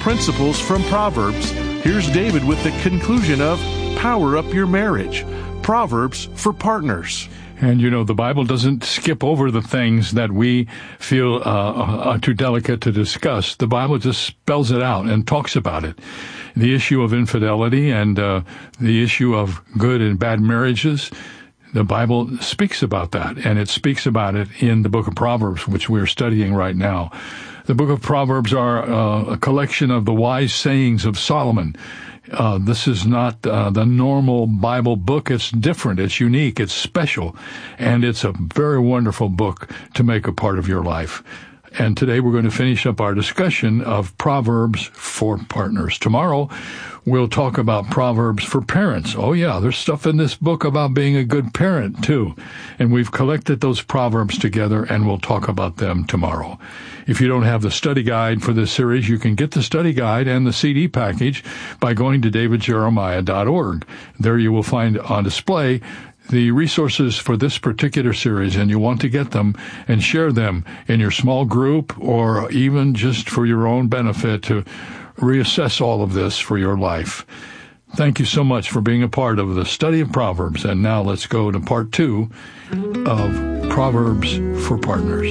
principles from Proverbs, here's David with the conclusion of Power Up Your Marriage, Proverbs for Partners. And you know, the Bible doesn't skip over the things that we feel are too delicate to discuss. The Bible just spells it out and talks about it. The issue of infidelity and the issue of good and bad marriages, the Bible speaks about that, and it speaks about it in the book of Proverbs, which we're studying right now. The book of Proverbs are a collection of the wise sayings of Solomon. This is not the normal Bible book. It's different. It's unique. It's special. And it's a very wonderful book to make a part of your life. And today we're going to finish up our discussion of Proverbs for Partners. Tomorrow we'll talk about Proverbs for Parents. Oh yeah, there's stuff in this book about being a good parent too. And we've collected those Proverbs together and we'll talk about them tomorrow. If you don't have the study guide for this series, you can get the study guide and the CD package by going to davidjeremiah.org. There you will find on display the resources for this particular series, and you want to get them and share them in your small group or even just for your own benefit to reassess all of this for your life. Thank you so much for being a part of the study of Proverbs. And now let's go to part 2 of Proverbs for Partners.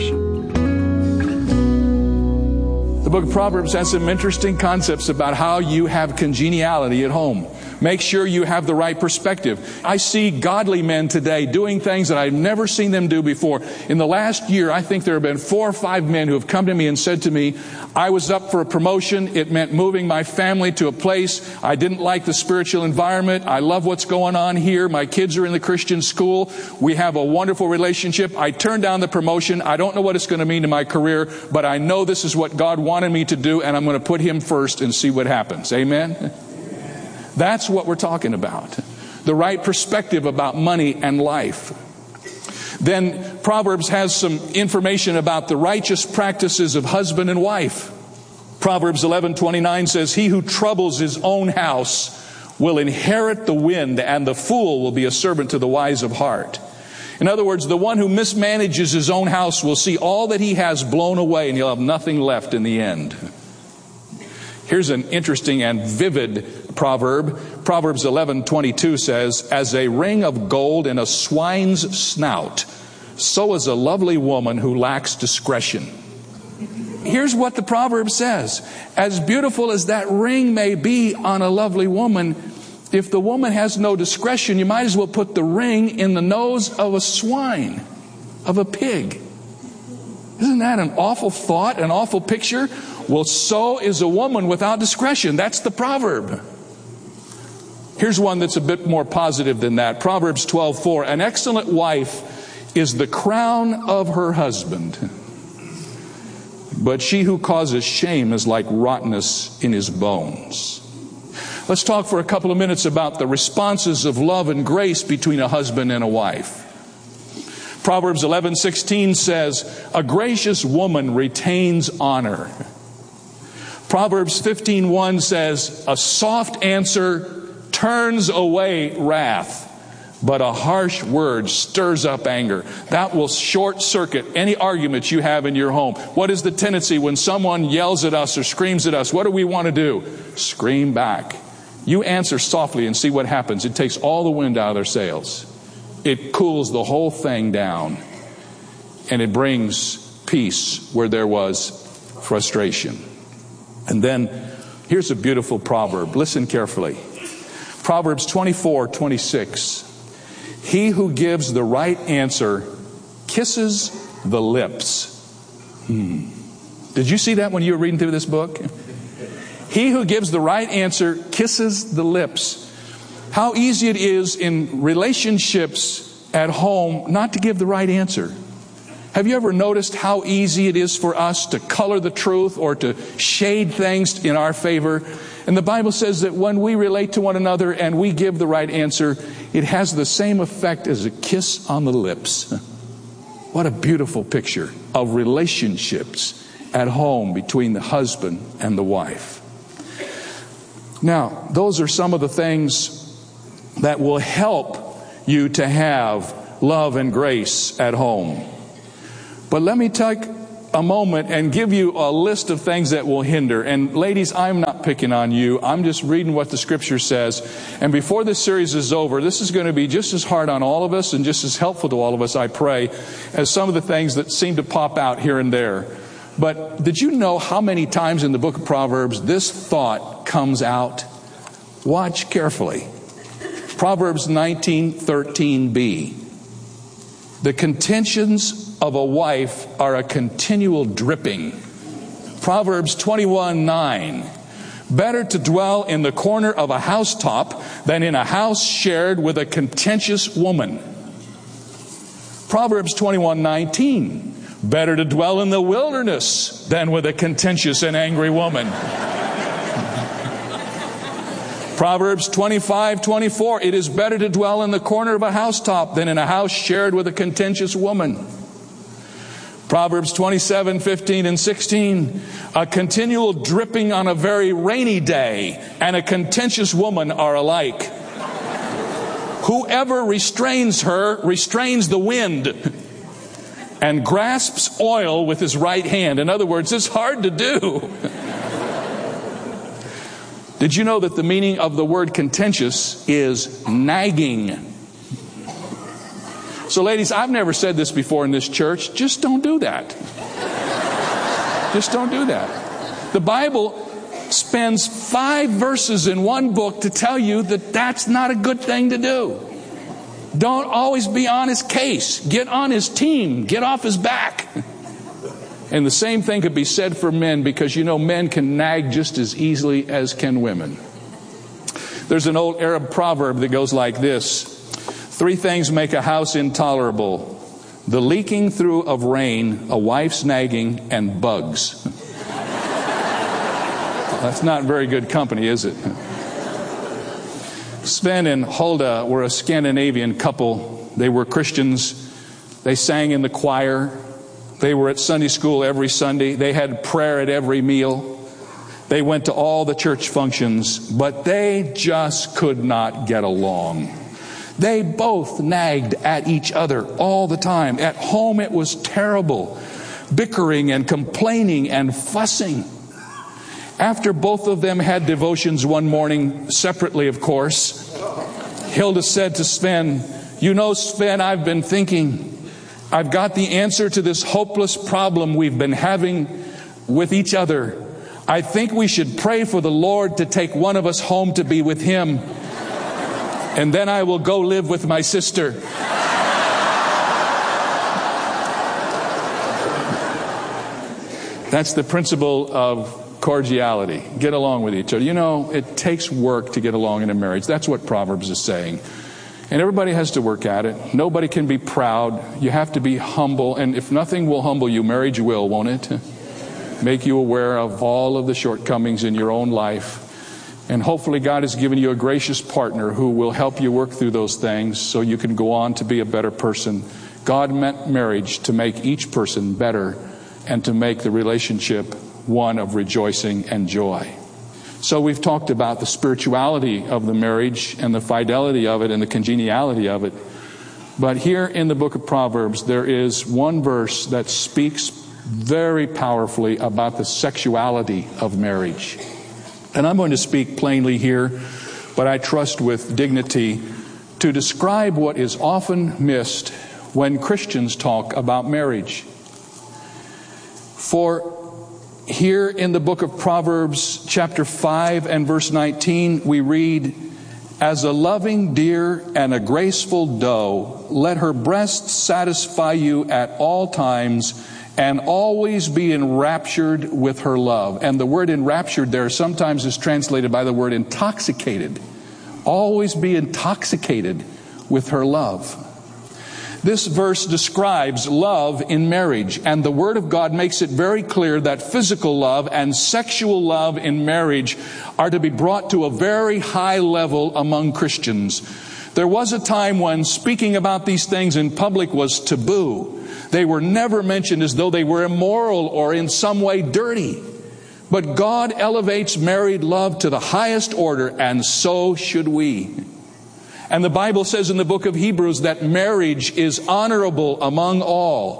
The book of Proverbs has some interesting concepts about how you have congeniality at home. Make sure you have the right perspective. I see godly men today doing things that I've never seen them do before. In the last year, I think there have been 4 or 5 men who have come to me and said to me, I was up for a promotion. It meant moving my family to a place. I didn't like the spiritual environment. I love what's going on here. My kids are in the Christian school. We have a wonderful relationship. I turned down the promotion. I don't know what it's going to mean to my career, but I know this is what God wanted me to do, and I'm going to put Him first and see what happens. Amen? That's what we're talking about. The right perspective about money and life. Then Proverbs has some information about the righteous practices of husband and wife. Proverbs 11:29 says, he who troubles his own house will inherit the wind, and the fool will be a servant to the wise of heart. In other words, the one who mismanages his own house will see all that he has blown away, and he'll have nothing left in the end. Here's an interesting and vivid proverb. Proverbs 11:22 says, as a ring of gold in a swine's snout, so is a lovely woman who lacks discretion. Here's what the proverb says. As beautiful as that ring may be on a lovely woman, if the woman has no discretion, you might as well put the ring in the nose of a swine, of a pig. Isn't that an awful thought, an awful picture? Well, so is a woman without discretion. That's the proverb. Here's one that's a bit more positive than that. Proverbs 12:4. An excellent wife is the crown of her husband, but she who causes shame is like rottenness in his bones. Let's talk for a couple of minutes about the responses of love and grace between a husband and a wife. Proverbs 11:16 says, a gracious woman retains honor. Proverbs 15:1 says, a soft answer turns away wrath, but a harsh word stirs up anger. That will short circuit any arguments you have in your home. What is the tendency when someone yells at us or screams at us? What do we want to do? Scream back. You answer softly and see what happens. It takes all the wind out of their sails. It cools the whole thing down, and it brings peace where there was frustration. And then here's a beautiful proverb. Listen carefully. Proverbs 24:26. He who gives the right answer kisses the lips. Did you see that when you were reading through this book? He who gives the right answer kisses the lips. How easy it is in relationships at home not to give the right answer. Have you ever noticed how easy it is for us to color the truth or to shade things in our favor? And the Bible says that when we relate to one another and we give the right answer, it has the same effect as a kiss on the lips. What a beautiful picture of relationships at home between the husband and the wife. Now, those are some of the things that will help you to have love and grace at home. But let me take a moment and give you a list of things that will hinder. And ladies, I'm not picking on you. I'm just reading what the Scripture says. And before this series is over, this is going to be just as hard on all of us and just as helpful to all of us, I pray, as some of the things that seem to pop out here and there. But did you know how many times in the book of Proverbs this thought comes out? Watch carefully. Proverbs 19:13b. The contentions of a wife are a continual dripping. Proverbs 21:9. Better to dwell in the corner of a housetop than in a house shared with a contentious woman. Proverbs 21:19. Better to dwell in the wilderness than with a contentious and angry woman. Proverbs 25:24. It is better to dwell in the corner of a housetop than in a house shared with a contentious woman. Proverbs 27:15 and 16. A continual dripping on a very rainy day and a contentious woman are alike. Whoever restrains her restrains the wind and grasps oil with his right hand. In other words, it's hard to do. Did you know that the meaning of the word contentious is nagging? So ladies, I've never said this before in this church. Just don't do that. Just don't do that. The Bible spends 5 verses in one book to tell you that that's not a good thing to do. Don't always be on his case. Get on his team. Get off his back. And the same thing could be said for men, because you know men can nag just as easily as can women. There's an old Arab proverb that goes like this. 3 things make a house intolerable: the leaking through of rain, a wife's nagging, and bugs. That's not very good company, is it? Sven and Hulda were a Scandinavian couple. They were Christians. They sang in the choir. They were at Sunday school every Sunday. They had prayer at every meal. They went to all the church functions, but they just could not get along. They both nagged at each other all the time. At home it was terrible, bickering and complaining and fussing. After both of them had devotions one morning, separately of course, Hilda said to Sven, "You know, Sven, I've been thinking. I've got the answer to this hopeless problem we've been having with each other. I think we should pray for the Lord to take one of us home to be with Him. And then I will go live with my sister." That's the principle of cordiality. Get along with each other. You know, it takes work to get along in a marriage. That's what Proverbs is saying. And everybody has to work at it. Nobody can be proud. You have to be humble. And if nothing will humble you, marriage will, won't it? Make you aware of all of the shortcomings in your own life. And hopefully God has given you a gracious partner who will help you work through those things so you can go on to be a better person. God meant marriage to make each person better and to make the relationship one of rejoicing and joy. So we've talked about the spirituality of the marriage and the fidelity of it and the congeniality of it. But here in the book of Proverbs, there is one verse that speaks very powerfully about the sexuality of marriage. And I'm going to speak plainly here, but I trust with dignity, to describe what is often missed when Christians talk about marriage. For here in the book of Proverbs, chapter 5 and verse 19, we read, "As a loving deer and a graceful doe, let her breasts satisfy you at all times, and always be enraptured with her love." And the word enraptured there sometimes is translated by the word intoxicated. Always be intoxicated with her love. This verse describes love in marriage, and the Word of God makes it very clear that physical love and sexual love in marriage are to be brought to a very high level among Christians. There was a time when speaking about these things in public was taboo. They were never mentioned as though they were immoral or in some way dirty. But God elevates married love to the highest order, and so should we. And the Bible says in the book of Hebrews that marriage is honorable among all,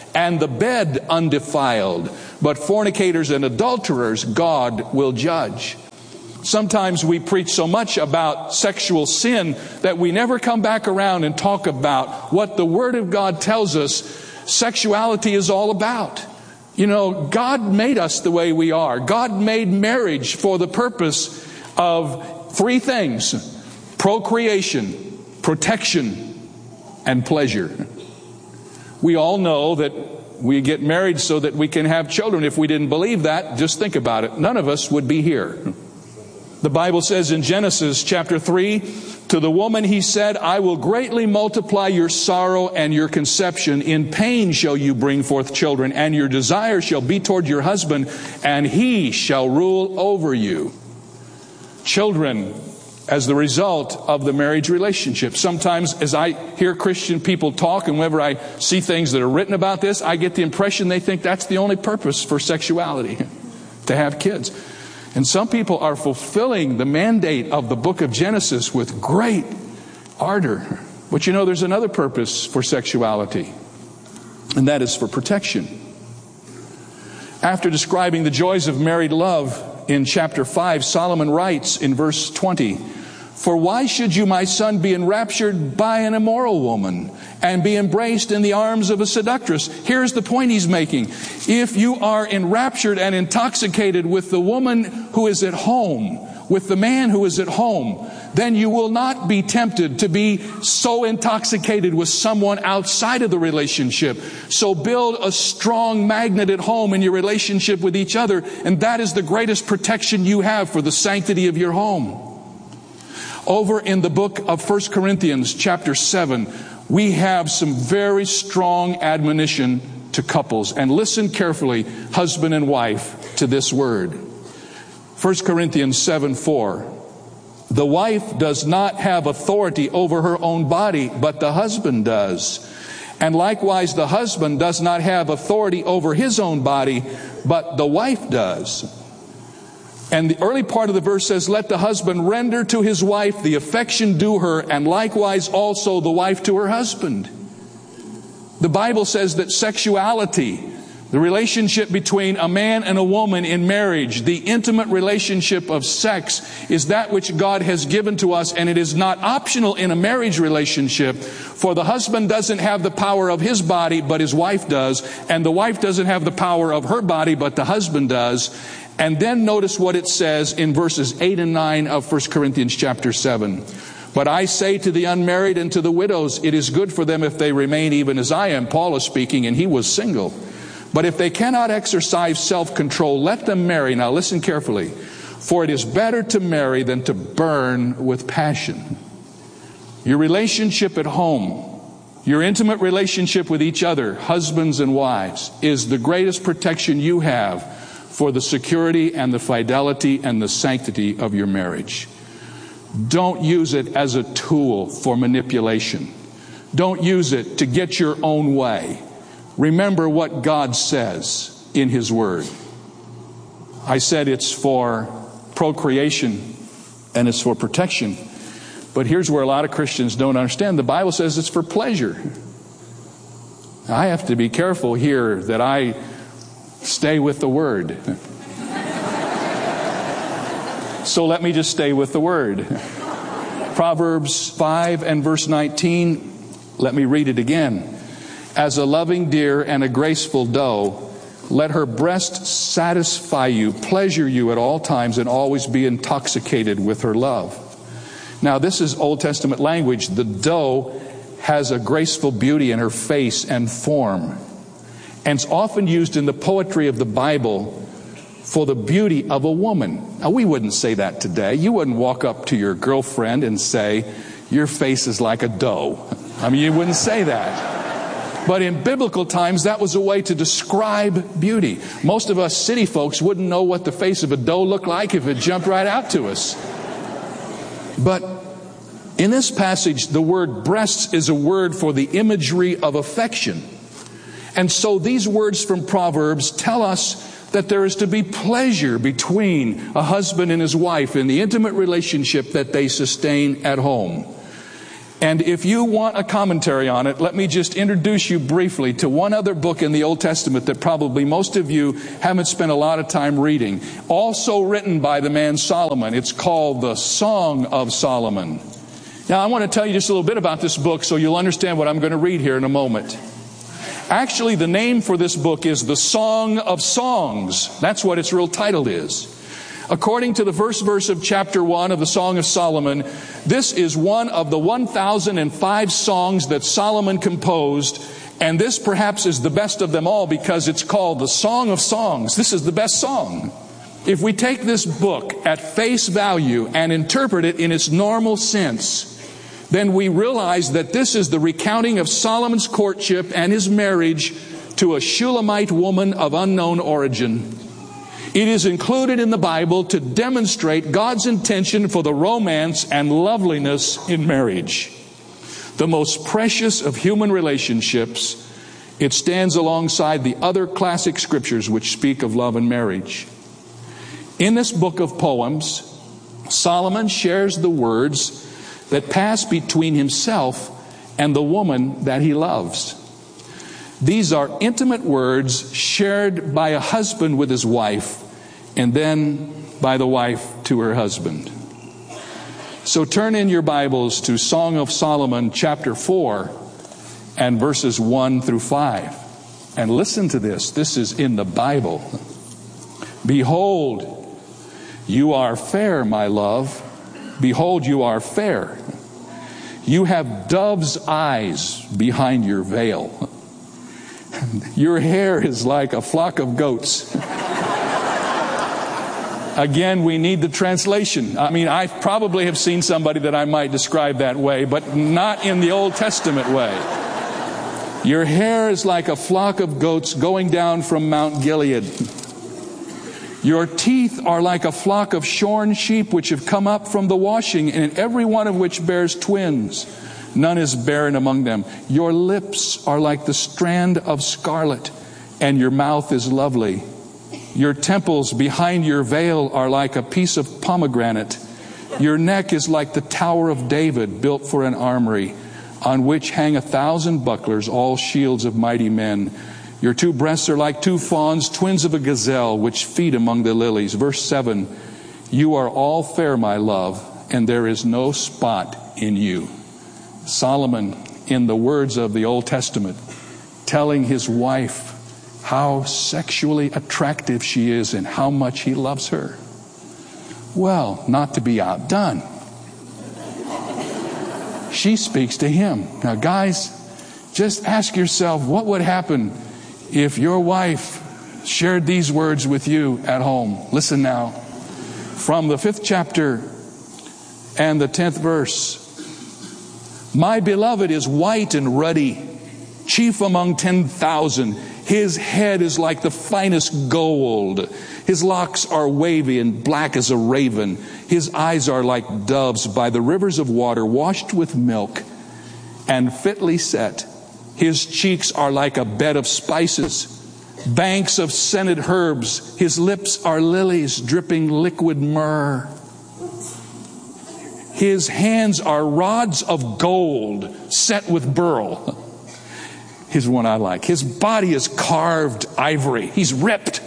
and the bed undefiled. But fornicators and adulterers God will judge. Sometimes we preach so much about sexual sin that we never come back around and talk about what the Word of God tells us sexuality is all about. You know, God made us the way we are. God made marriage for the purpose of three things: procreation, protection, and pleasure. We all know that we get married so that we can have children. If we didn't believe that, just think about it. None of us would be here. The Bible says in Genesis chapter 3, to the woman he said, I will greatly multiply your sorrow and your conception. In pain shall you bring forth children, and your desire shall be toward your husband, and he shall rule over you. Children as the result of the marriage relationship. Sometimes as I hear Christian people talk, and whenever I see things that are written about this, I get the impression they think that's the only purpose for sexuality, to have kids. And some people are fulfilling the mandate of the book of Genesis with great ardor. But you know, there's another purpose for sexuality, and that is for protection. After describing the joys of married love in chapter 5, Solomon writes in verse 20, for why should you, my son, be enraptured by an immoral woman and be embraced in the arms of a seductress? Here's the point he's making. If you are enraptured and intoxicated with the woman who is at home, with the man who is at home, then you will not be tempted to be so intoxicated with someone outside of the relationship. So build a strong magnet at home in your relationship with each other, and that is the greatest protection you have for the sanctity of your home. Over in the book of 1 Corinthians chapter 7, we have some very strong admonition to couples. And listen carefully, husband and wife, to this word. 1 Corinthians 7:4. The wife does not have authority over her own body, but the husband does. And likewise, the husband does not have authority over his own body, but the wife does. And the early part of the verse says, let the husband render to his wife the affection due her, and likewise also the wife to her husband. The Bible says that sexuality, the relationship between a man and a woman in marriage, the intimate relationship of sex, is that which God has given to us, and it is not optional in a marriage relationship. For the husband doesn't have the power of his body, but his wife does, and the wife doesn't have the power of her body, but the husband does. And then notice what it says in verses 8 and 9 of 1 Corinthians chapter 7. But I say to the unmarried and to the widows, it is good for them if they remain even as I am. Paul is speaking, and he was single. But if they cannot exercise self-control, let them marry. Now listen carefully. For it is better to marry than to burn with passion. Your relationship at home, your intimate relationship with each other, husbands and wives, is the greatest protection you have for the security and the fidelity and the sanctity of your marriage. Don't use it as a tool for manipulation. Don't use it to get your own way. Remember what God says in His Word. I said it's for procreation and it's for protection. But here's where a lot of Christians don't understand. The Bible says it's for pleasure. I have to be careful here that I stay with the Word. So let me just stay with the Word. Proverbs 5 and verse 19. Let me read it again. As a loving deer and a graceful doe, let her breast satisfy you, pleasure you at all times, and always be intoxicated with her love. Now, this is Old Testament language. The doe has a graceful beauty in her face and form. And it's often used in the poetry of the Bible for the beauty of a woman. Now, we wouldn't say that today. You wouldn't walk up to your girlfriend and say, your face is like a doe. I mean, you wouldn't say that. But in biblical times, that was a way to describe beauty. Most of us city folks wouldn't know what the face of a doe looked like if it jumped right out to us. But in this passage, the word breasts is a word for the imagery of affection. And so these words from Proverbs tell us that there is to be pleasure between a husband and his wife in the intimate relationship that they sustain at home. And if you want a commentary on it, let me just introduce you briefly to one other book in the Old Testament that probably most of you haven't spent a lot of time reading. Also written by the man Solomon. It's called the Song of Solomon. Now, I want to tell you just a little bit about this book so you'll understand what I'm going to read here in a moment. Actually, the name for this book is The Song of Songs. That's what its real title is. According to the first verse of chapter 1 of the Song of Solomon, this is one of the 1,005 songs that Solomon composed, and this perhaps is the best of them all because it's called the Song of Songs. This is the best song. If we take this book at face value and interpret it in its normal sense, then we realize that this is the recounting of Solomon's courtship and his marriage to a Shulamite woman of unknown origin. It is included in the Bible to demonstrate God's intention for the romance and loveliness in marriage. The most precious of human relationships, it stands alongside the other classic scriptures which speak of love and marriage. In this book of poems, Solomon shares the words that pass between himself and the woman that he loves. These are intimate words shared by a husband with his wife, and then by the wife to her husband. So turn in your Bibles to Song of Solomon, chapter 4, and verses 1 through 5. And listen to this. This is in the Bible. Behold, you are fair, my love. Behold, you are fair. You have dove's eyes behind your veil. Your hair is like a flock of goats. Again, we need the translation. I mean, I probably have seen somebody that I might describe that way, but not in the Old Testament way. Your hair is like a flock of goats going down from Mount Gilead. Your teeth are like a flock of shorn sheep which have come up from the washing, and every one of which bears twins. None is barren among them. Your lips are like the strand of scarlet, and your mouth is lovely. Your temples behind your veil are like a piece of pomegranate. Your neck is like the Tower of David, built for an armory, on which hang 1,000 bucklers, all shields of mighty men. Your two breasts are like two fawns, twins of a gazelle, which feed among the lilies. Verse 7, you are all fair, my love, and there is no spot in you. Solomon, in the words of the Old Testament, telling his wife how sexually attractive she is and how much he loves her. Well, not to be outdone, she speaks to him. Now, guys, just ask yourself, what would happen if your wife shared these words with you at home? Listen now. From the 5th chapter and the 10th verse. My beloved is white and ruddy, chief among 10,000. His head is like the finest gold. His locks are wavy and black as a raven. His eyes are like doves by the rivers of water, washed with milk and fitly set. His cheeks are like a bed of spices, banks of scented herbs. His lips are lilies dripping liquid myrrh. His hands are rods of gold set with beryl. Here's one I like. His body is carved ivory. He's ripped.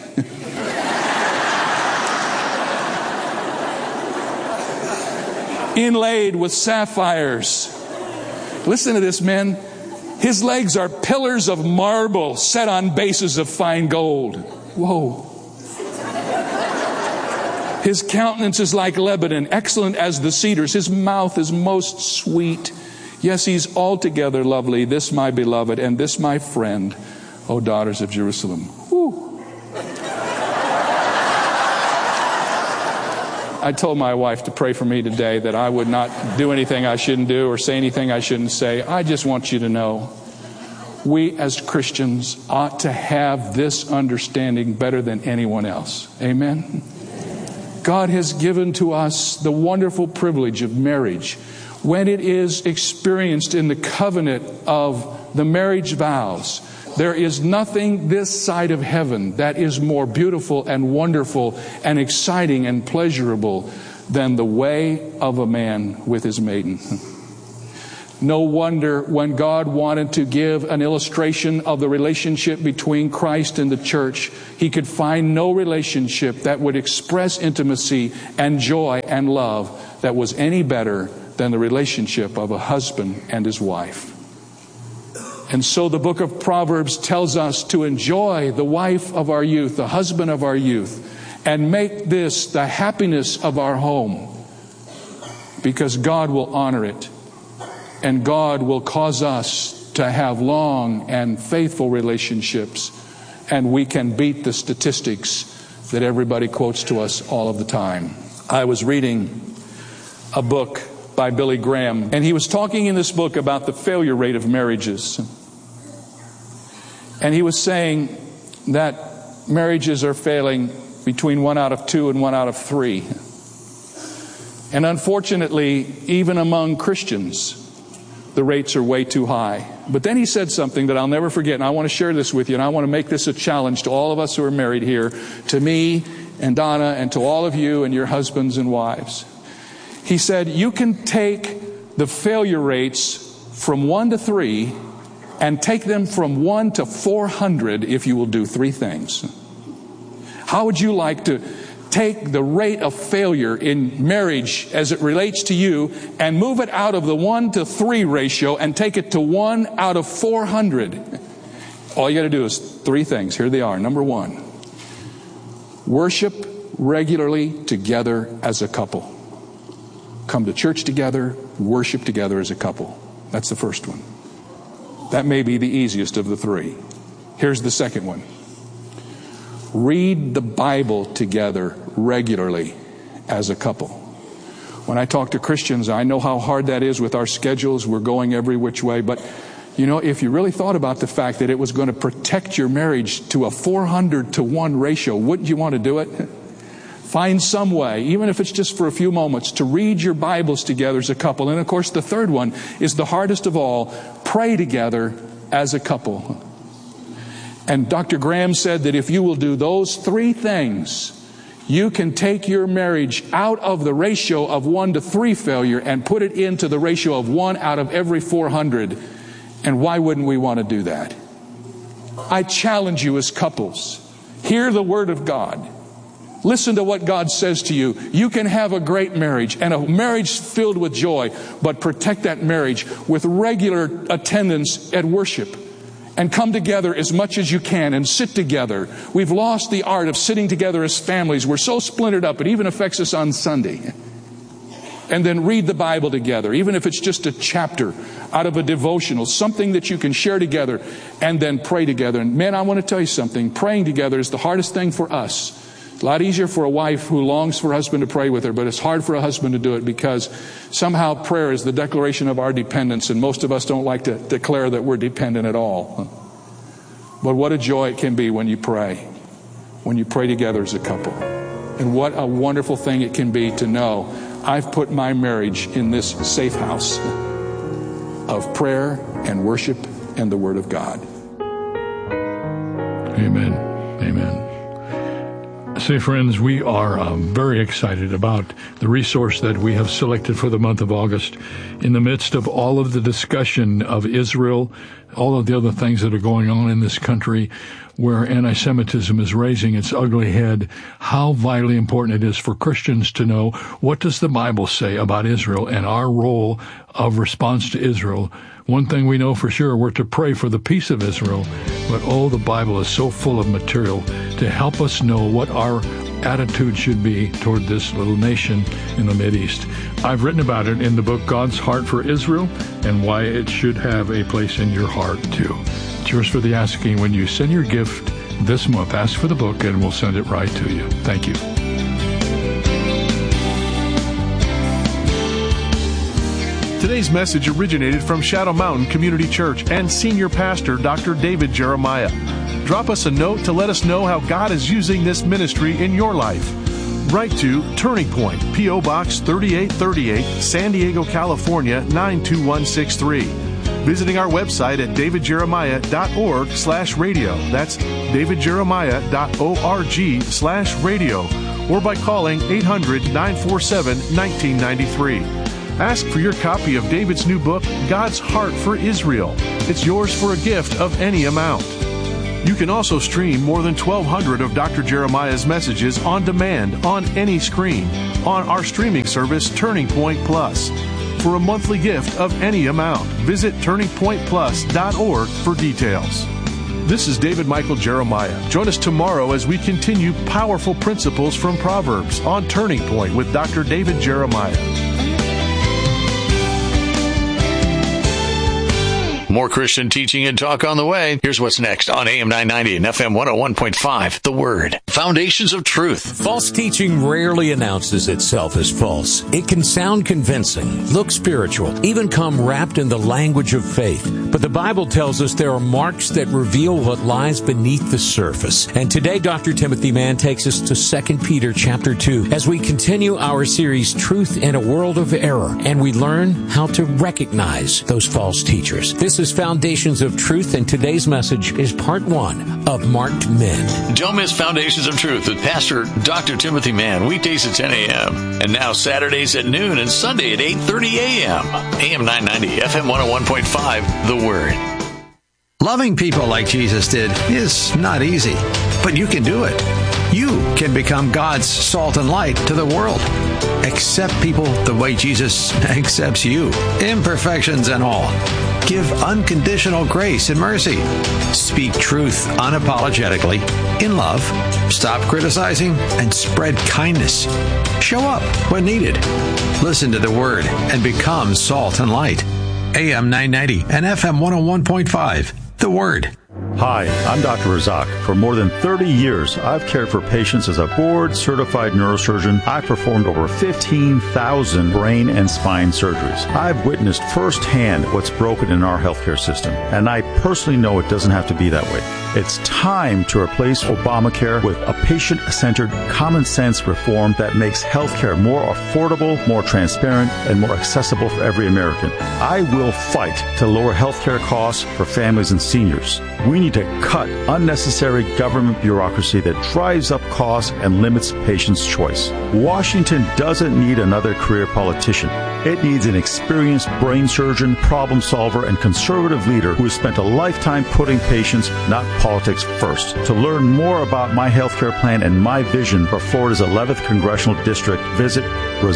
Inlaid with sapphires. Listen to this, men. His legs are pillars of marble set on bases of fine gold. Whoa. His countenance is like Lebanon, excellent as the cedars. His mouth is most sweet. Yes, he's altogether lovely. This my beloved, and this my friend, O daughters of Jerusalem. Woo. I told my wife to pray for me today that I would not do anything I shouldn't do or say anything I shouldn't say. I just want you to know, we as Christians ought to have this understanding better than anyone else. Amen? God has given to us the wonderful privilege of marriage when it is experienced in the covenant of the marriage vows. There is nothing this side of heaven that is more beautiful and wonderful and exciting and pleasurable than the way of a man with his maiden. No wonder when God wanted to give an illustration of the relationship between Christ and the church, He could find no relationship that would express intimacy and joy and love that was any better than the relationship of a husband and his wife. And so the book of Proverbs tells us to enjoy the wife of our youth, the husband of our youth, and make this the happiness of our home, because God will honor it, and God will cause us to have long and faithful relationships, and we can beat the statistics that everybody quotes to us all of the time. I was reading a book by Billy Graham, and he was talking in this book about the failure rate of marriages. And he was saying that marriages are failing between 1 out of 2 and 1 out of 3. And unfortunately, even among Christians, the rates are way too high. But then he said something that I'll never forget, and I want to share this with you, and I want to make this a challenge to all of us who are married here, to me and Donna, and to all of you and your husbands and wives. He said, you can take the failure rates from 1 to 3 and take them from 1 to 400 if you will do 3 things. How would you like to take the rate of failure in marriage as it relates to you and move it out of the 1 to 3 ratio and take it to 1 out of 400? All you got to do is 3 things. Here they are. Number 1, worship regularly together as a couple. Come to church together, worship together as a couple. That's the first one. That may be the easiest of the 3. Here's the second one. Read the Bible together regularly as a couple. When I talk to Christians, I know how hard that is with our schedules. We're going every which way. But, you know, if you really thought about the fact that it was going to protect your marriage to a 400 to 1 ratio, wouldn't you want to do it? Find some way, even if it's just for a few moments, to read your Bibles together as a couple. And of course, the third one is the hardest of all. Pray together as a couple. And Dr. Graham said that if you will do those 3 things, you can take your marriage out of the ratio of 1 to 3 failure and put it into the ratio of 1 out of every 400. And why wouldn't we want to do that? I challenge you as couples. Hear the Word of God. Listen to what God says to you. You can have a great marriage and a marriage filled with joy, but protect that marriage with regular attendance at worship. And come together as much as you can and sit together. We've lost the art of sitting together as families. We're so splintered up, it even affects us on Sunday. And then read the Bible together, even if it's just a chapter out of a devotional, something that you can share together, and then pray together. And man, I want to tell you something. Praying together is the hardest thing for us. A lot easier for a wife who longs for a husband to pray with her, but it's hard for a husband to do it because somehow prayer is the declaration of our dependence, and most of us don't like to declare that we're dependent at all. But what a joy it can be when you pray together as a couple. And what a wonderful thing it can be to know I've put my marriage in this safe house of prayer and worship and the Word of God. Amen. Amen. Say, friends, we are very excited about the resource that we have selected for the month of August. In the midst of all of the discussion of Israel, all of the other things that are going on in this country, where anti-Semitism is raising its ugly head, how vitally important it is for Christians to know what does the Bible say about Israel and our role of response to Israel. One thing we know for sure, we're to pray for the peace of Israel, but the Bible is so full of material to help us know what our attitude should be toward this little nation in the Mideast. I've written about it in the book God's Heart for Israel and why it should have a place in your heart too. It's yours for the asking. When you send your gift this month, ask for the book and we'll send it right to you. Thank you. Today's message originated from Shadow Mountain Community Church and Senior Pastor Dr. David Jeremiah. Drop us a note to let us know how God is using this ministry in your life. Write to Turning Point, P.O. Box 3838, San Diego, California 92163. Visiting our website at davidjeremiah.org/radio. That's davidjeremiah.org/radio. Or by calling 800-947-1993. Ask for your copy of David's new book, God's Heart for Israel. It's yours for a gift of any amount. You can also stream more than 1,200 of Dr. Jeremiah's messages on demand on any screen on our streaming service, Turning Point Plus. For a monthly gift of any amount, visit turningpointplus.org for details. This is David Michael Jeremiah. Join us tomorrow as we continue powerful principles from Proverbs on Turning Point with Dr. David Jeremiah. More Christian teaching and talk on the way. Here's what's next on AM 990 and FM 101.5. The Word. Foundations of Truth. False teaching rarely announces itself as false. It can sound convincing, look spiritual, even come wrapped in the language of faith. But the Bible tells us there are marks that reveal what lies beneath the surface. And today, Dr. Timothy Mann takes us to 2 Peter chapter 2 as we continue our series, Truth in a World of Error, and we learn how to recognize those false teachers. This is Foundations of Truth, and today's message is part 1 of Marked Men. Don't miss Foundations of Truth with Pastor Dr. Timothy Mann, weekdays at 10 a.m. and now Saturdays at noon and Sunday at 8:30 a.m. AM 990, FM 101.5, The Word. Loving people like Jesus did is not easy, but you can do it. You can become God's salt and light to the world. Accept people the way Jesus accepts you, imperfections and all. Give unconditional grace and mercy. Speak truth unapologetically, in love. Stop criticizing and spread kindness. Show up when needed. Listen to the Word and become salt and light. AM 990 and FM 101.5. The Word. Hi, I'm Dr. Razak. For more than 30 years, I've cared for patients as a board-certified neurosurgeon. I've performed over 15,000 brain and spine surgeries. I've witnessed firsthand what's broken in our healthcare system, and I personally know it doesn't have to be that way. It's time to replace Obamacare with a patient-centered, common-sense reform that makes healthcare more affordable, more transparent, and more accessible for every American. I will fight to lower healthcare costs for families and seniors. We need to cut unnecessary government bureaucracy that drives up costs and limits patients' choice. Washington doesn't need another career politician. It needs an experienced brain surgeon, problem solver, and conservative leader who has spent a lifetime putting patients, not politics, first. To learn more about my healthcare plan and my vision for Florida's 11th Congressional District, visit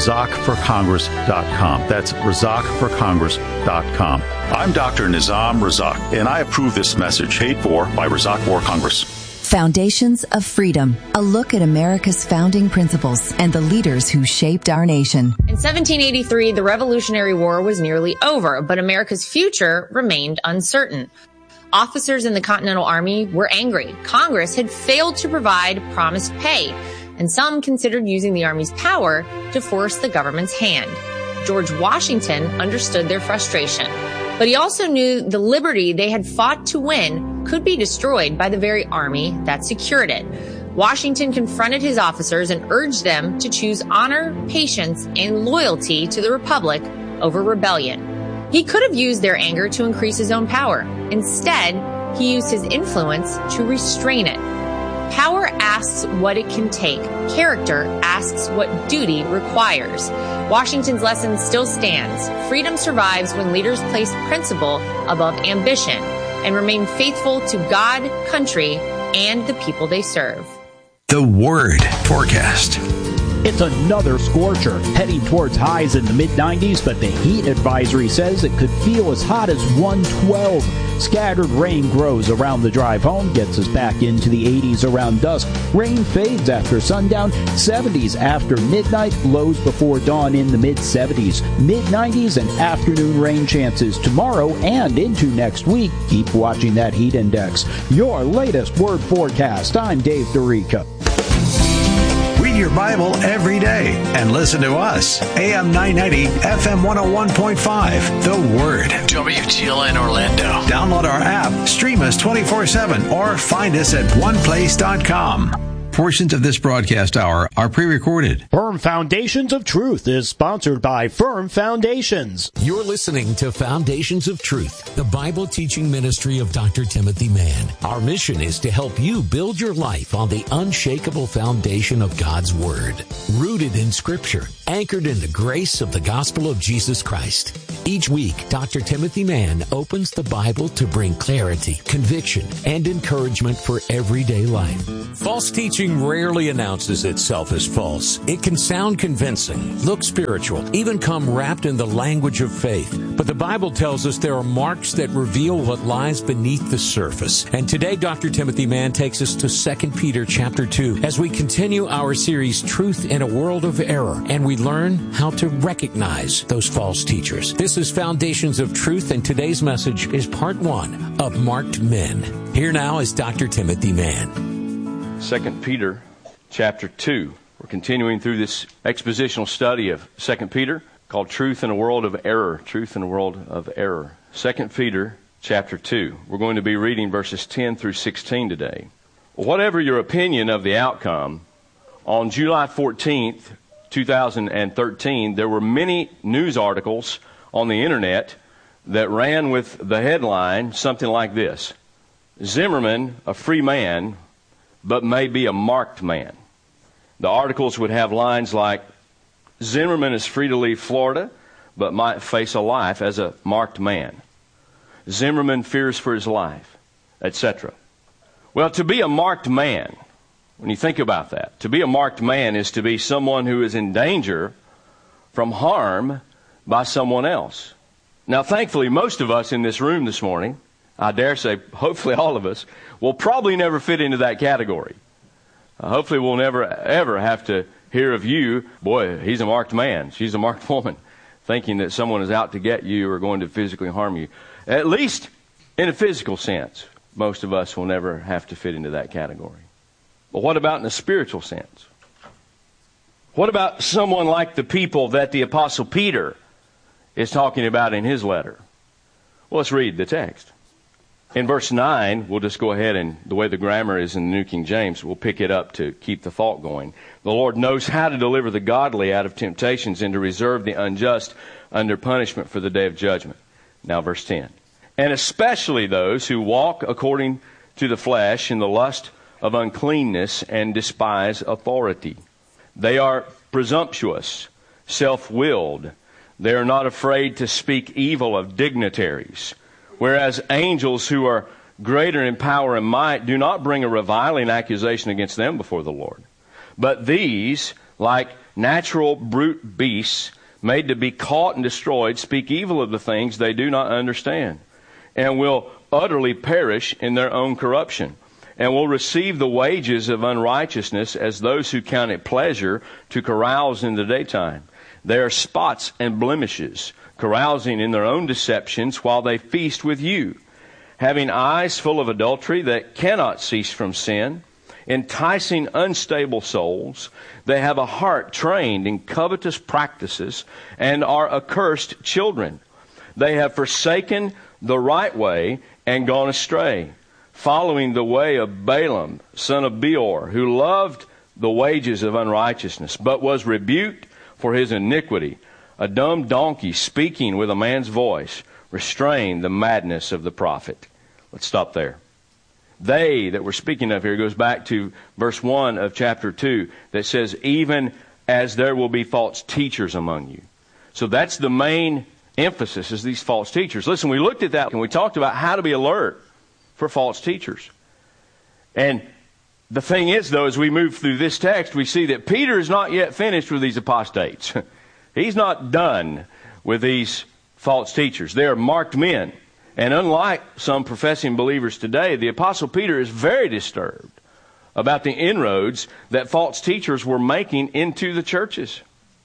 RazakForCongress.com. That's RazakForCongress.com. I'm Dr. Nizam Razak, and I approve this message paid for by Razak War Congress. Foundations of Freedom, a look at America's founding principles and the leaders who shaped our nation. In 1783, the Revolutionary War was nearly over, but America's future remained uncertain. Officers in the Continental Army were angry. Congress had failed to provide promised pay, and some considered using the Army's power to force the government's hand. George Washington understood their frustration, but he also knew the liberty they had fought to win could be destroyed by the very army that secured it. Washington confronted his officers and urged them to choose honor, patience, and loyalty to the Republic over rebellion. He could have used their anger to increase his own power. Instead, he used his influence to restrain it. Power asks what it can take. Character asks what duty requires. Washington's lesson still stands. Freedom survives when leaders place principle above ambition and remain faithful to God, country, and the people they serve. The Word forecast. It's another scorcher, heading towards highs in the mid-90s, but the heat advisory says it could feel as hot as 112. Scattered rain grows around the drive home, gets us back into the 80s around dusk. Rain fades after sundown, 70s after midnight, lows before dawn in the mid-70s. Mid-90s and afternoon rain chances tomorrow and into next week. Keep watching that heat index. Your latest Word forecast. I'm Dave Dorica. Read your Bible every day and listen to us. AM 990, FM 101.5. The Word. WTLN Orlando. Download our app, stream us 24/7, or find us at oneplace.com. Portions of this broadcast hour are pre-recorded. Firm Foundations of Truth is sponsored by Firm Foundations. You're listening to Foundations of Truth, the Bible teaching ministry of Dr. Timothy Mann. Our mission is to help you build your life on the unshakable foundation of God's Word, rooted in Scripture, anchored in the grace of the gospel of Jesus Christ. Each week, Dr. Timothy Mann opens the Bible to bring clarity, conviction, and encouragement for everyday life. False teaching rarely announces itself as false. It can sound convincing, look spiritual, even come wrapped in the language of faith. But the Bible tells us there are marks that reveal what lies beneath the surface. And today, Dr. Timothy Mann takes us to 2 Peter chapter 2 as we continue our series, Truth in a World of Error, and we learn how to recognize those false teachers. This is Foundations of Truth, and today's message is part 1 of Marked Men. Here now is Dr. Timothy Mann. 2 Peter chapter 2. We're continuing through this expositional study of 2 Peter called Truth in a World of Error. Truth in a World of Error. 2 Peter chapter 2. We're going to be reading verses 10 through 16 today. Whatever your opinion of the outcome, on July 14th, 2013, there were many news articles on the internet that ran with the headline something like this: Zimmerman, a free man, but may be a marked man. The articles would have lines like, Zimmerman is free to leave Florida, but might face a life as a marked man. Zimmerman fears for his life, etc. Well, to be a marked man, when you think about that, to be a marked man is to be someone who is in danger from harm by someone else. Now, thankfully, most of us in this room this morning, I dare say, hopefully all of us, will probably never fit into that category. Hopefully we'll never, ever have to hear of you, boy, he's a marked man, she's a marked woman, thinking that someone is out to get you or going to physically harm you. At least in a physical sense, most of us will never have to fit into that category. But what about in a spiritual sense? What about someone like the people that the Apostle Peter is talking about in his letter? Well, let's read the text. In verse 9, we'll just go ahead, and the way the grammar is in the New King James, we'll pick it up to keep the thought going. The Lord knows how to deliver the godly out of temptations and to reserve the unjust under punishment for the day of judgment. Now verse 10. And especially those who walk according to the flesh in the lust of uncleanness and despise authority. They are presumptuous, self-willed. They are not afraid to speak evil of dignitaries. Whereas angels who are greater in power and might do not bring a reviling accusation against them before the Lord. But these, like natural brute beasts, made to be caught and destroyed, speak evil of the things they do not understand, and will utterly perish in their own corruption, and will receive the wages of unrighteousness as those who count it pleasure to carouse in the daytime. They are spots and blemishes, carousing in their own deceptions while they feast with you, having eyes full of adultery that cannot cease from sin, enticing unstable souls. They have a heart trained in covetous practices and are accursed children. They have forsaken the right way and gone astray, following the way of Balaam, son of Beor, who loved the wages of unrighteousness, but was rebuked for his iniquity. A dumb donkey speaking with a man's voice restrained the madness of the prophet. Let's stop there. They that we're speaking of here goes back to verse 1 of chapter 2 that says, even as there will be false teachers among you. So that's the main emphasis, is these false teachers. Listen, we looked at that and we talked about how to be alert for false teachers. And the thing is, though, as we move through this text, we see that Peter is not yet finished with these apostates. He's not done with these false teachers. They are marked men. And unlike some professing believers today, the Apostle Peter is very disturbed about the inroads that false teachers were making into the churches.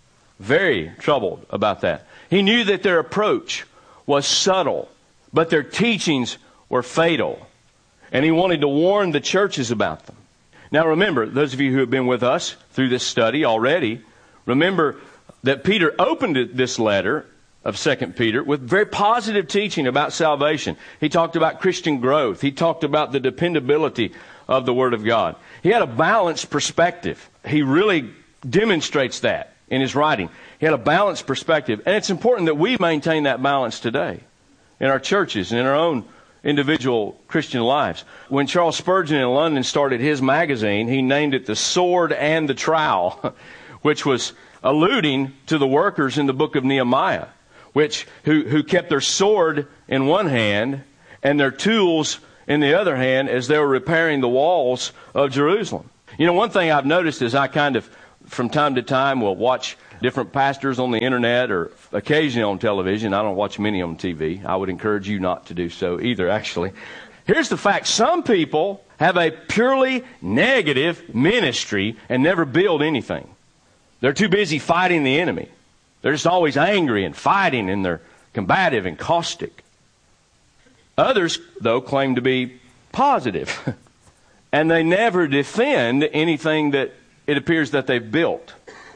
Very troubled about that. He knew that their approach was subtle, but their teachings were fatal. And he wanted to warn the churches about them. Now remember, those of you who have been with us through this study already, remember that Peter opened this letter of 2 Peter with very positive teaching about salvation. He talked about Christian growth. He talked about the dependability of the Word of God. He had a balanced perspective. He really demonstrates that in his writing. He had a balanced perspective. And it's important that we maintain that balance today in our churches and in our own individual Christian lives. When Charles Spurgeon in London started his magazine, he named it The Sword and the Trowel, which was alluding to the workers in the book of Nehemiah, who kept their sword in one hand and their tools in the other hand as they were repairing the walls of Jerusalem. You know, one thing I've noticed is I kind of, from time to time, will watch different pastors on the internet or occasionally on television. I don't watch many on TV. I would encourage you not to do so either, actually. Here's the fact. Some people have a purely negative ministry and never build anything. They're too busy fighting the enemy. They're just always angry and fighting, and they're combative and caustic. Others, though, claim to be positive, and they never defend anything that it appears that they've built.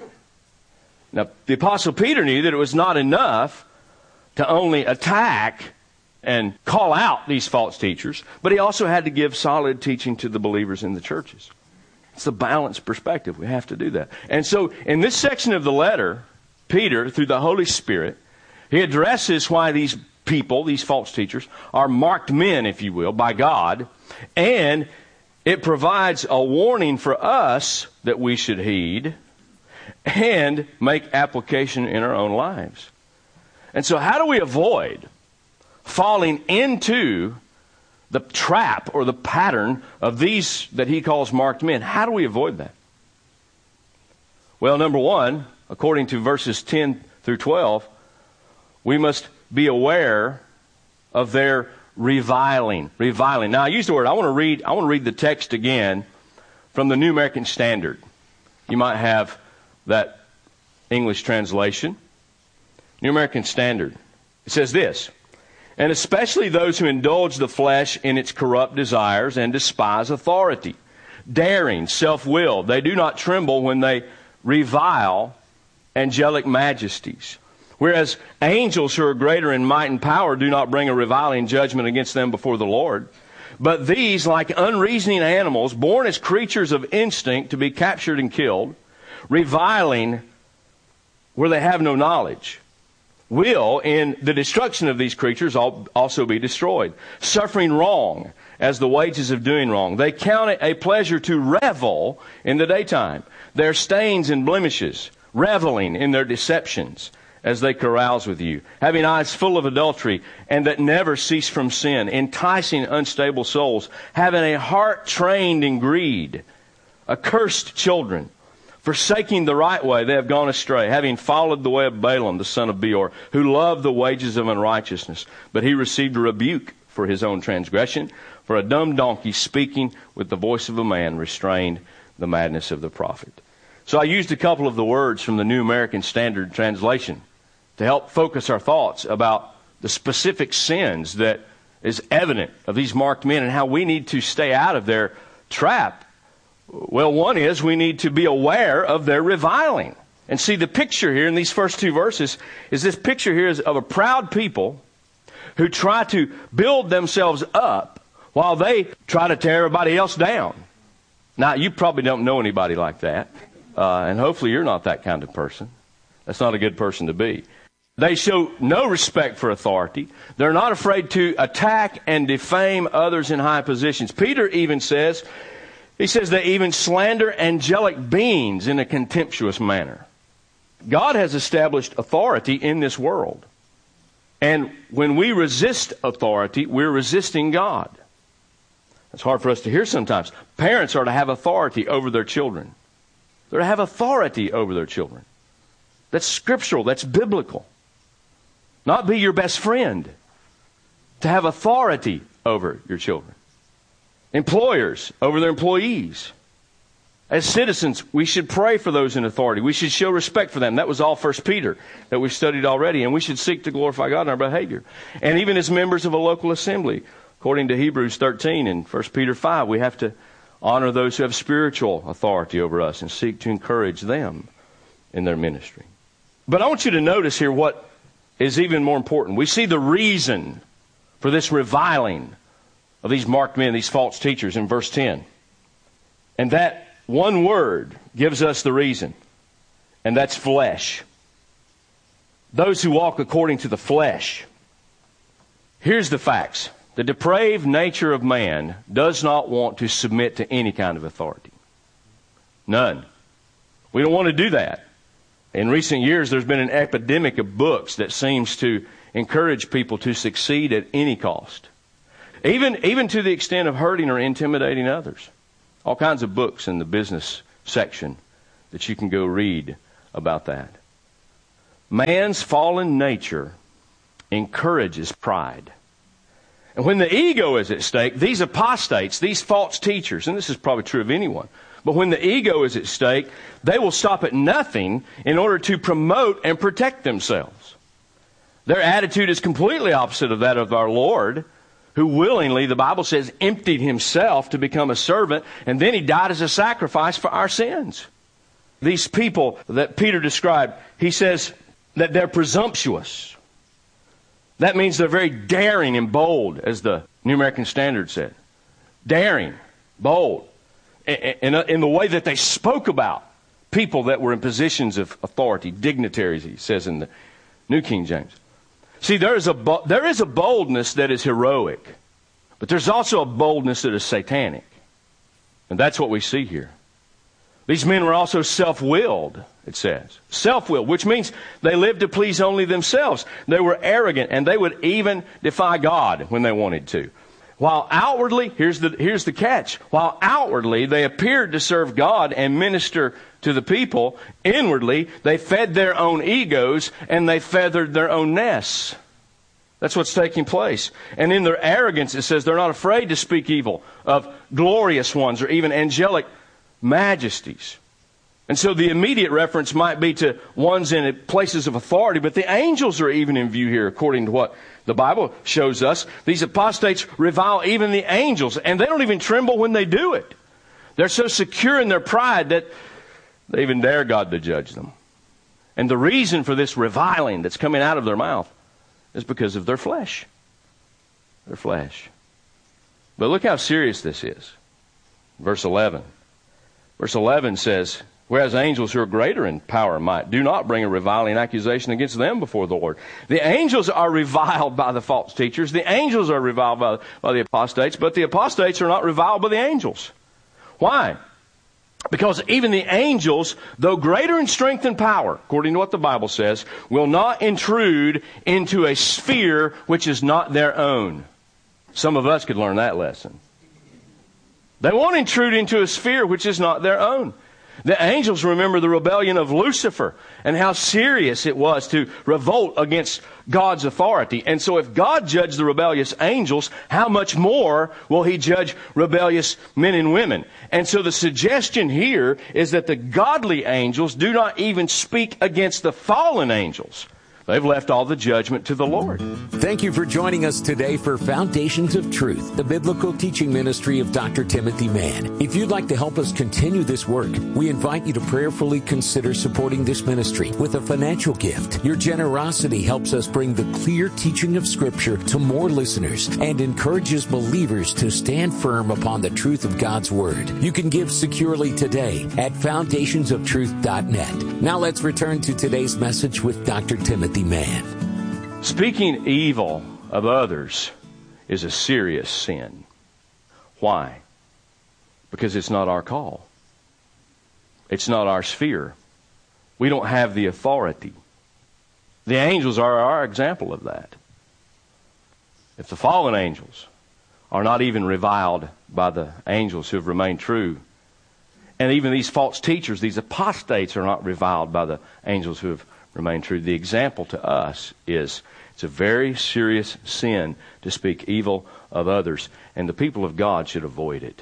Now, the Apostle Peter knew that it was not enough to only attack and call out these false teachers, but he also had to give solid teaching to the believers in the churches. It's a balanced perspective. We have to do that. And so, in this section of the letter, Peter, through the Holy Spirit, he addresses why these people, these false teachers, are marked men, if you will, by God, and it provides a warning for us that we should heed and make application in our own lives. And so how do we avoid falling into the trap or the pattern of these that he calls marked men? How do we avoid that? Well, number one, according to verses 10 through 12, we must be aware of their reviling. Reviling. Now, I use the word. I want to read the text again from the New American Standard. You might have that English translation. New American Standard. It says this: "And especially those who indulge the flesh in its corrupt desires and despise authority, daring, self-willed, they do not tremble when they revile angelic majesties. Whereas angels who are greater in might and power do not bring a reviling judgment against them before the Lord. But these, like unreasoning animals, born as creatures of instinct to be captured and killed, reviling where they have no knowledge, will, in the destruction of these creatures, also be destroyed, suffering wrong as the wages of doing wrong. They count it a pleasure to revel in the daytime, their stains and blemishes, reveling in their deceptions as they carouse with you, having eyes full of adultery and that never cease from sin, enticing unstable souls, having a heart trained in greed, accursed children, forsaking the right way, they have gone astray, having followed the way of Balaam, the son of Beor, who loved the wages of unrighteousness. But he received a rebuke for his own transgression, for a dumb donkey speaking with the voice of a man restrained the madness of the prophet." So I used a couple of the words from the New American Standard Translation to help focus our thoughts about the specific sins that is evident of these marked men and how we need to stay out of their trap. Well, one is we need to be aware of their reviling. And see, the picture here in these first two verses is this picture here is of a proud people who try to build themselves up while they try to tear everybody else down. Now, you probably don't know anybody like that. And hopefully you're not that kind of person. That's not a good person to be. They show no respect for authority. They're not afraid to attack and defame others in high positions. Peter even says, he says they even slander angelic beings in a contemptuous manner. God has established authority in this world. And when we resist authority, we're resisting God. It's hard for us to hear sometimes. Parents are to have authority over their children. They're to have authority over their children. That's scriptural. That's biblical. Not be your best friend. To have authority over your children. Employers over their employees. As citizens, we should pray for those in authority. We should show respect for them. That was all 1 Peter that we studied already. And we should seek to glorify God in our behavior. And even as members of a local assembly, according to Hebrews 13 and 1 Peter 5, we have to honor those who have spiritual authority over us and seek to encourage them in their ministry. But I want you to notice here what is even more important. We see the reason for this reviling of these marked men, these false teachers, in verse 10. And that one word gives us the reason, and that's flesh. Those who walk according to the flesh. Here's the facts. The depraved nature of man does not want to submit to any kind of authority. None. We don't want to do that. In recent years, there's been an epidemic of books that seems to encourage people to succeed at any cost. Even to the extent of hurting or intimidating others. All kinds of books in the business section that you can go read about that. Man's fallen nature encourages pride. And when the ego is at stake, these apostates, these false teachers, and this is probably true of anyone, but when the ego is at stake, they will stop at nothing in order to promote and protect themselves. Their attitude is completely opposite of that of our Lord, who willingly, the Bible says, emptied himself to become a servant, and then he died as a sacrifice for our sins. These people that Peter described, he says that they're presumptuous. That means they're very daring and bold, as the New American Standard said. Daring, bold. In the way that they spoke about people that were in positions of authority, dignitaries, he says in the New King James. See, there is a boldness that is heroic, but there's also a boldness that is satanic. And that's what we see here. These men were also self-willed, it says. Self-willed, which means they lived to please only themselves. They were arrogant, and they would even defy God when they wanted to. While outwardly, here's the catch, while outwardly they appeared to serve God and minister to the people, inwardly they fed their own egos and they feathered their own nests. That's what's taking place. And in their arrogance, it says they're not afraid to speak evil of glorious ones or even angelic majesties. And so the immediate reference might be to ones in places of authority, but the angels are even in view here, according to what the Bible shows us. These apostates revile even the angels, and they don't even tremble when they do it. They're so secure in their pride that they even dare God to judge them. And the reason for this reviling that's coming out of their mouth is because of their flesh. Their flesh. But look how serious this is. Verse 11. Verse 11 says, whereas angels who are greater in power and might do not bring a reviling accusation against them before the Lord. The angels are reviled by the false teachers. The angels are reviled by the apostates, but the apostates are not reviled by the angels. Why? Because even the angels, though greater in strength and power, according to what the Bible says, will not intrude into a sphere which is not their own. Some of us could learn that lesson. They won't intrude into a sphere which is not their own. The angels remember the rebellion of Lucifer and how serious it was to revolt against God's authority. And so if God judged the rebellious angels, how much more will he judge rebellious men and women? And so the suggestion here is that the godly angels do not even speak against the fallen angels. They've left all the judgment to the Lord. Thank you for joining us today for Foundations of Truth, the biblical teaching ministry of Dr. Timothy Mann. If you'd like to help us continue this work, we invite you to prayerfully consider supporting this ministry with a financial gift. Your generosity helps us bring the clear teaching of Scripture to more listeners and encourages believers to stand firm upon the truth of God's Word. You can give securely today at foundationsoftruth.net. Now let's return to today's message with Dr. Timothy Mann. Speaking evil of others is a serious sin. Why? Because it's not our call. It's not our sphere. We don't have the authority. The angels are our example of that. If the fallen angels are not even reviled by the angels who have remained true, and even these false teachers, these apostates, are not reviled by the angels who have remain true. The example to us is it's a very serious sin to speak evil of others, and the people of God should avoid it.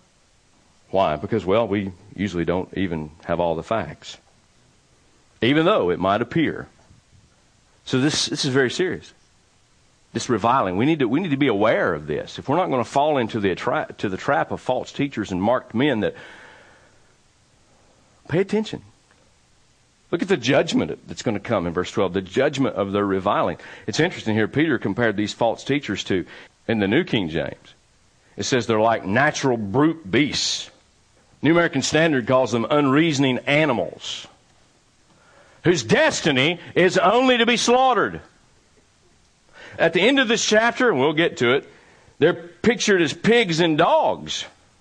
Why? Because, well, we usually don't even have all the facts, even though it might appear. So this is very serious. This reviling, we need to be aware of this. If we're not going to fall into the trap of false teachers and marked men, that pay attention. Look at the judgment that's going to come in verse 12, the judgment of their reviling. It's interesting here, Peter compared these false teachers to, in the New King James, it says they're like natural brute beasts. New American Standard calls them unreasoning animals, whose destiny is only to be slaughtered. At the end of this chapter, and we'll get to it, they're pictured as pigs and dogs.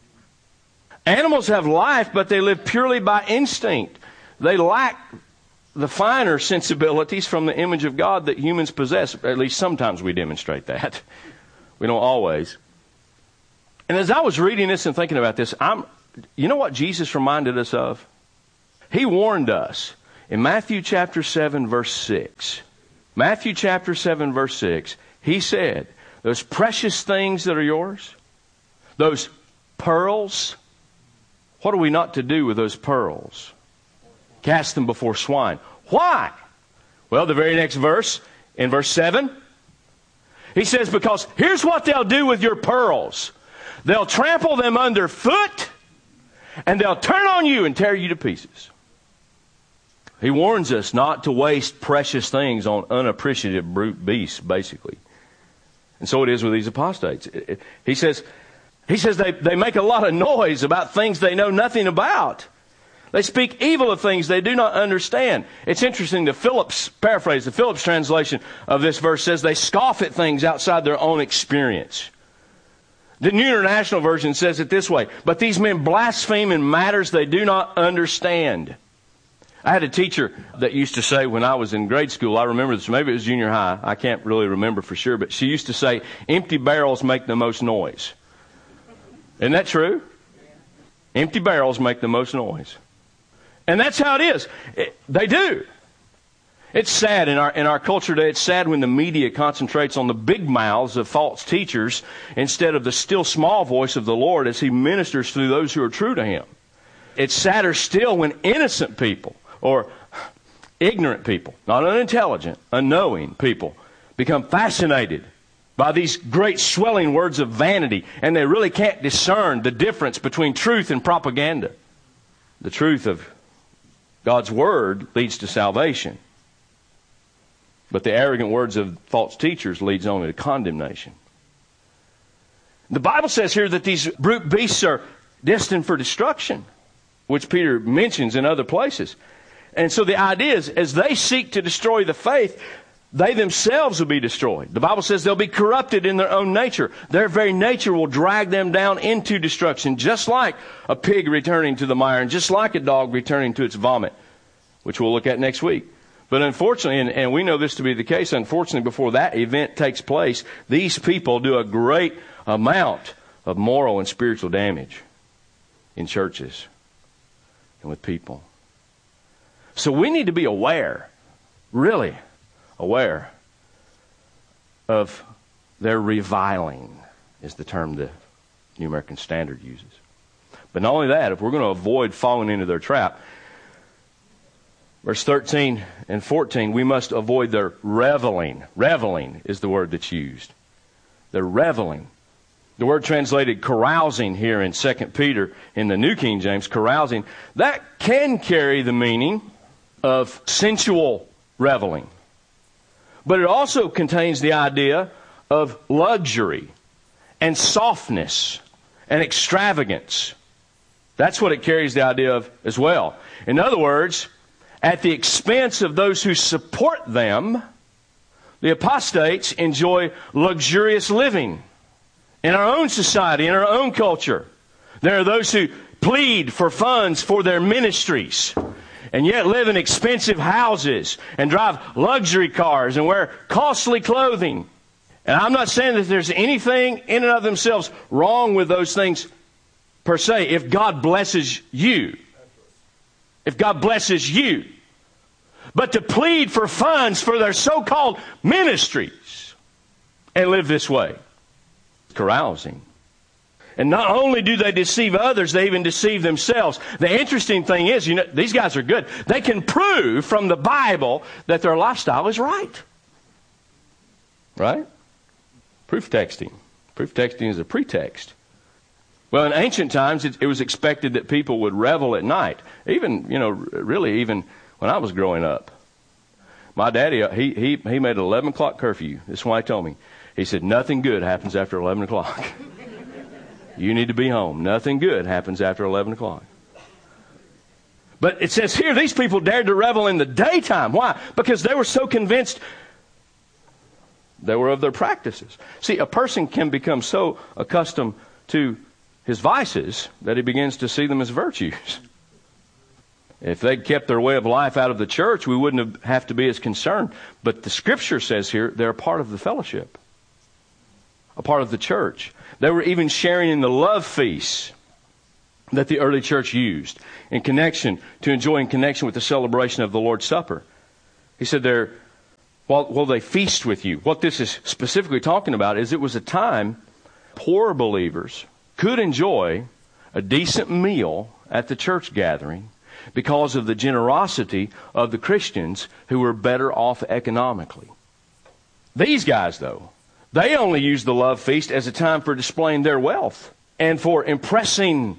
Animals have life, but they live purely by instinct. They lack the finer sensibilities from the image of God that humans possess. At least sometimes we demonstrate that. We don't always. And as I was reading this and thinking about this, you know what Jesus reminded us of? He warned us in Matthew chapter 7, verse 6. Matthew chapter 7, verse 6. He said, those precious things that are yours, those pearls, what are we not to do with those pearls? Cast them before swine. Why? Well, the very next verse, in verse 7, he says, because here's what they'll do with your pearls. They'll trample them underfoot, and they'll turn on you and tear you to pieces. He warns us not to waste precious things on unappreciative brute beasts, basically. And so it is with these apostates. He says they make a lot of noise about things they know nothing about. They speak evil of things they do not understand. It's interesting, the Phillips translation of this verse says they scoff at things outside their own experience. The New International Version says it this way, but these men blaspheme in matters they do not understand. I had a teacher that used to say when I was in grade school, I remember this, maybe it was junior high, I can't really remember for sure, but she used to say, empty barrels make the most noise. Isn't that true? Empty barrels make the most noise. And that's how it is. They do. It's sad in our culture today. It's sad when the media concentrates on the big mouths of false teachers instead of the still small voice of the Lord as He ministers through those who are true to Him. It's sadder still when innocent people or ignorant people, not unintelligent, unknowing people, become fascinated by these great swelling words of vanity, and they really can't discern the difference between truth and propaganda. The truth of God's Word leads to salvation. But the arrogant words of false teachers leads only to condemnation. The Bible says here that these brute beasts are destined for destruction, which Peter mentions in other places. And so the idea is, as they seek to destroy the faith, they themselves will be destroyed. The Bible says they'll be corrupted in their own nature. Their very nature will drag them down into destruction, just like a pig returning to the mire and just like a dog returning to its vomit, which we'll look at next week. But unfortunately, and we know this to be the case, unfortunately, before that event takes place, these people do a great amount of moral and spiritual damage in churches and with people. So we need to be aware, really aware of their reviling, is the term the New American Standard uses. But not only that, if we're going to avoid falling into their trap, verse 13 and 14, we must avoid their reveling. Reveling is the word that's used. They're reveling. The word translated carousing here in 2 Peter in the New King James, carousing, that can carry the meaning of sensual reveling. But it also contains the idea of luxury and softness and extravagance. That's what it carries the idea of as well. In other words, at the expense of those who support them, the apostates enjoy luxurious living. In our own society, in our own culture, there are those who plead for funds for their ministries and yet live in expensive houses and drive luxury cars and wear costly clothing. And I'm not saying that there's anything in and of themselves wrong with those things per se, if God blesses you. If God blesses you. But to plead for funds for their so-called ministries and live this way. Carousing. And not only do they deceive others, they even deceive themselves. The interesting thing is, these guys are good. They can prove from the Bible that their lifestyle is right. Right? Proof texting. Proof texting is a pretext. Well, in ancient times, it was expected that people would revel at night. Even, really even when I was growing up. My daddy, he made an 11 o'clock curfew. This is why he told me. He said, nothing good happens after 11 o'clock. You need to be home. Nothing good happens after 11 o'clock. But it says here, these people dared to revel in the daytime. Why? Because they were so convinced they were of their practices. See, a person can become so accustomed to his vices that he begins to see them as virtues. If they'd kept their way of life out of the church, we wouldn't have to be as concerned. But the Scripture says here, they're a part of the fellowship, a part of the church. They were even sharing in the love feasts that the early church used in connection with the celebration of the Lord's Supper. He said while they feast with you. What this is specifically talking about is it was a time poor believers could enjoy a decent meal at the church gathering because of the generosity of the Christians who were better off economically. These guys, though, they only used the love feast as a time for displaying their wealth and for impressing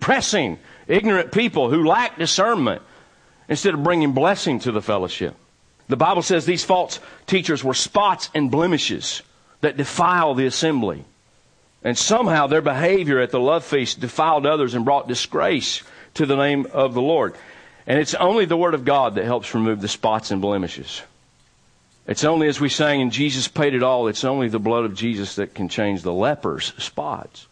ignorant people who lack discernment instead of bringing blessing to the fellowship. The Bible says these false teachers were spots and blemishes that defile the assembly. And somehow their behavior at the love feast defiled others and brought disgrace to the name of the Lord. And it's only the Word of God that helps remove the spots and blemishes. It's only, as we sang, and Jesus paid it all, it's only the blood of Jesus that can change the leper's spots.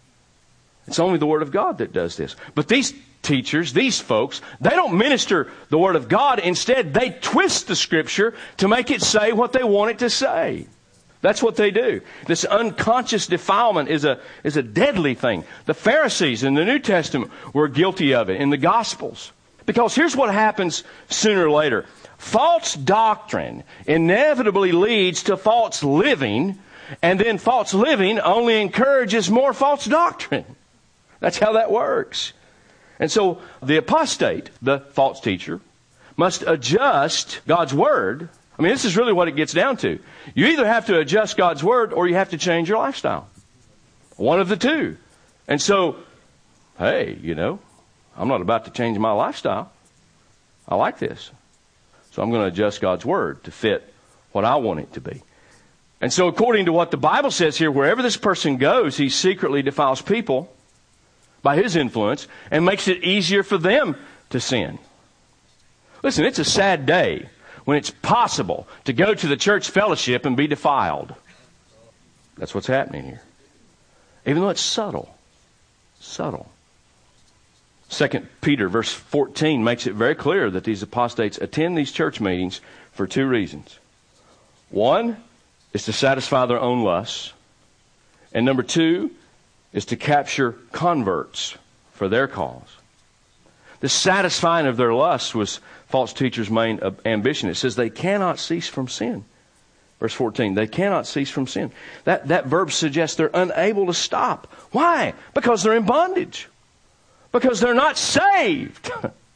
It's only the Word of God that does this. But these teachers, these folks, they don't minister the Word of God. Instead, they twist the Scripture to make it say what they want it to say. That's what they do. This unconscious defilement is a deadly thing. The Pharisees in the New Testament were guilty of it in the Gospels. Because here's what happens sooner or later. False doctrine inevitably leads to false living, and then false living only encourages more false doctrine. That's how that works. And so the apostate, the false teacher, must adjust God's Word. I mean, this is really what it gets down to. You either have to adjust God's Word or you have to change your lifestyle. One of the two. And so, hey, I'm not about to change my lifestyle. I like this. So I'm going to adjust God's Word to fit what I want it to be. And so according to what the Bible says here, wherever this person goes, he secretly defiles people by his influence and makes it easier for them to sin. Listen, it's a sad day when it's possible to go to the church fellowship and be defiled. That's what's happening here. Even though it's subtle. Subtle. 2 Peter verse 14 makes it very clear that these apostates attend these church meetings for two reasons. One is to satisfy their own lusts. And number two is to capture converts for their cause. The satisfying of their lusts was false teachers' main ambition. It says they cannot cease from sin. Verse 14, they cannot cease from sin. That verb suggests they're unable to stop. Why? Because they're in bondage. Because they're not saved.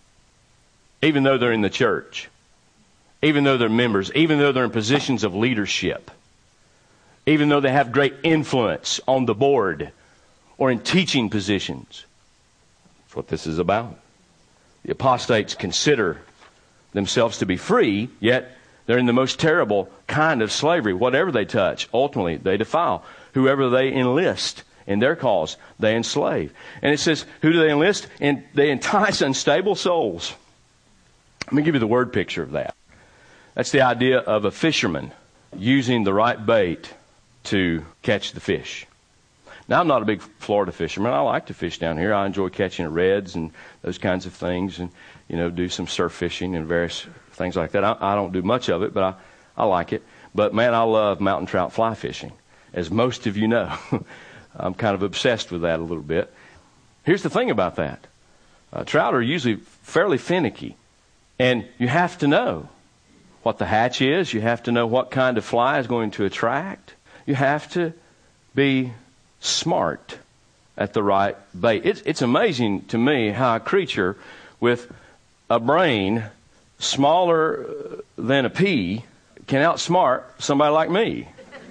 Even though they're in the church. Even though they're members. Even though they're in positions of leadership. Even though they have great influence on the board or in teaching positions. That's what this is about. The apostates consider themselves to be free, yet they're in the most terrible kind of slavery. Whatever they touch, ultimately they defile. Whoever they enlist in their cause, they enslave. And it says, who do they enlist? And they entice unstable souls. Let me give you the word picture of that. That's the idea of a fisherman using the right bait to catch the fish. Now, I'm not a big Florida fisherman. I like to fish down here. I enjoy catching reds and those kinds of things and, do some surf fishing and various things like that. I don't do much of it, but I like it. But, man, I love mountain trout fly fishing, as most of you know. I'm kind of obsessed with that a little bit. Here's the thing about that. Trout are usually fairly finicky, and you have to know what the hatch is. You have to know what kind of fly is going to attract. You have to be smart at the right bait. It's amazing to me how a creature with a brain smaller than a pea can outsmart somebody like me.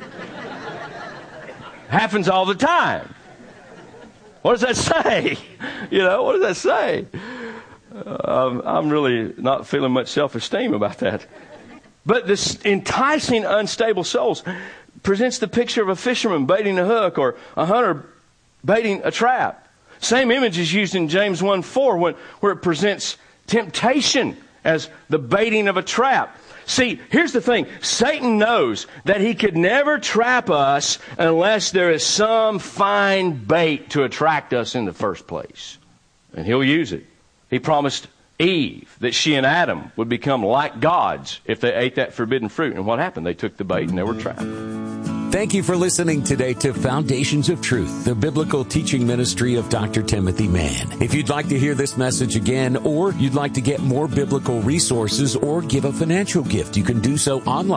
Happens all the time. What does that say? What does that say? I'm really not feeling much self-esteem about that. But this enticing unstable souls presents the picture of a fisherman baiting a hook or a hunter baiting a trap. Same image is used in James 1:4 where it presents temptation as the baiting of a trap. See, here's the thing. Satan knows that he could never trap us unless there is some fine bait to attract us in the first place. And he'll use it. He promised Eve that she and Adam would become like gods if they ate that forbidden fruit. And what happened? They took the bait and they were trapped. Thank you for listening today to Foundations of Truth, the biblical teaching ministry of Dr. Timothy Mann. If you'd like to hear this message again, or you'd like to get more biblical resources or give a financial gift, you can do so online